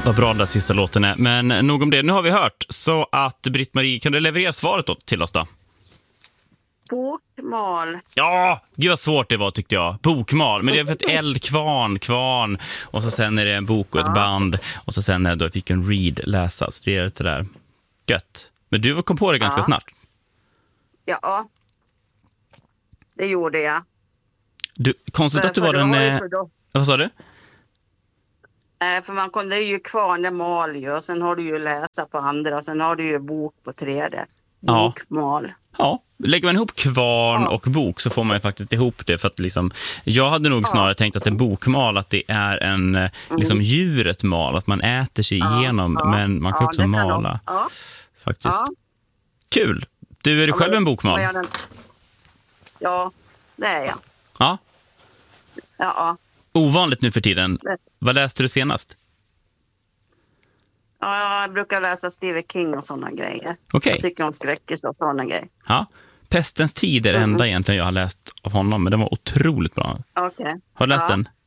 Vad bra den där sista låten är. Men nog om det, nu har vi hört. Så att Britt-Marie, kan du leverera svaret då till oss då? Bokmal. Ja, gud vad svårt det var tyckte jag. Bokmal, men det är för ett kvarn. Och så sen är det en bok och ett band. Och så sen då fick en read läsa. Så det är det där gött. Men du kom på det ganska snabbt. Ja, det gjorde jag. Konstigt att du var den... Vad sa du? För man kunde ju kvarn, det mal ju. Och sen har du ju läsa på andra. Sen har du ju bok på tredje. Bokmal. Ja, lägger man ihop kvarn och bok så får man ju faktiskt ihop det. För att liksom, jag hade nog snarare tänkt att en bokmal, att det är en liksom djuret mal. Att man äter sig igenom, men man kan också mala. Faktiskt. Kul! Du, är du själv en bokmal? Ja, det är jag. Ja. Ovanligt nu för tiden. Vad läste du senast? Ja, jag brukar läsa Stephen King och sådana grejer. Okay. Jag tycker om skräckis och sådana grejer. Ja. Pestens tid är det enda egentligen jag har läst av honom, men den var otroligt bra. Okay. Har du läst den?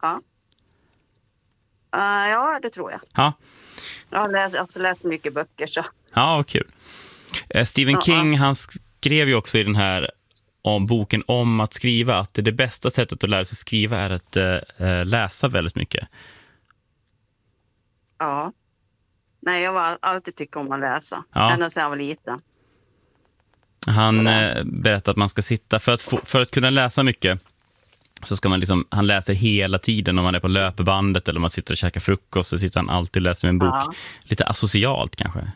Ja, det tror jag. Ja. Jag har läst mycket böcker så. Ja, kul. Stephen King, han skrev ju också i den här om boken om att skriva att det bästa sättet att lära sig skriva är att läsa väldigt mycket. Ja. Nej, jag har alltid tyckt om att läsa. Ända sedan jag var liten. Han berättade att man ska sitta för att kunna läsa mycket, så ska man liksom, han läser hela tiden om man är på löpebandet eller om man sitter och käkar frukost, så sitter han alltid och läser en bok. Lite asocialt kanske.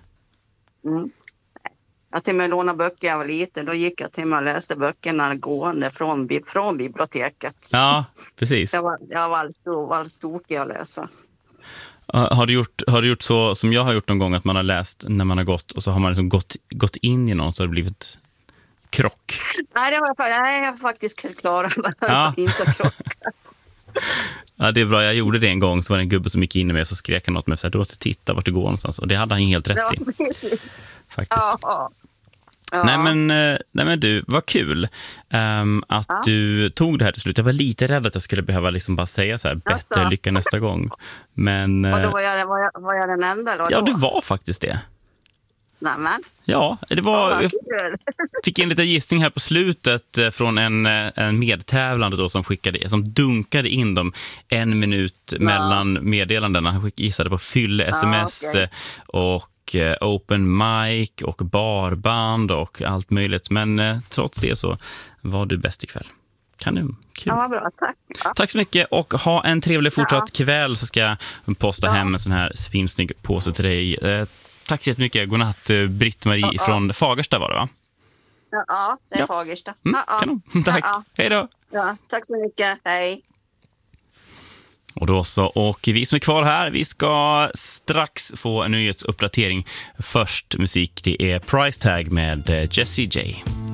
Jag till och med lånade böcker jag var liten. Då gick jag till och med och läste böckerna gående från biblioteket. Ja, precis. Jag var stokig att läsa. Har du gjort så som jag har gjort någon gång, att man har läst när man har gått och så har man liksom gått in i någon, så har det blivit krock? Nej, jag har faktiskt klarat inte krocka. Ja, det är bra. Jag gjorde det en gång, så var det en gubbe som gick in i mig och så skrek han något med så här, du måste titta vart du går någonstans. Och det hade han helt rätt i. Faktiskt. Ja. Nej men du, vad kul att du tog det här till slut. Jag var lite rädd att jag skulle behöva liksom bara säga så här, bättre lycka nästa gång. Men och då var jag den enda då? Ja, det var faktiskt det. Nämen. Ja, det var... Jag fick en liten gissning här på slutet från en medtävlande då, som dunkade in dem 1 minut mellan meddelandena. Han gissade på fylle-sms och open mic och barband och allt möjligt. Men trots det så var du bäst ikväll. Kul. Ja, bra, tack. Ja. Tack så mycket och ha en trevlig fortsatt kväll, så ska jag posta hem en sån här svinsnygg påse till dig. Tack så jättemycket. Godnatt, Britt-Marie från Fagersta var det, va? Ja, det är Fagersta. Kanon. Tack. Hej då. Ja, tack så mycket. Hej. Och då så, och vi som är kvar här, vi ska strax få en nyhetsuppdatering. Först musik, det är Price Tag med Jessie J.